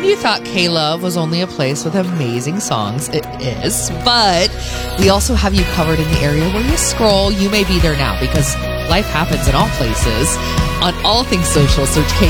you thought K-Love was only a place with amazing songs, it is. But we also have you covered in the area where you scroll. You may be there now because life happens in all places. On all things social, search K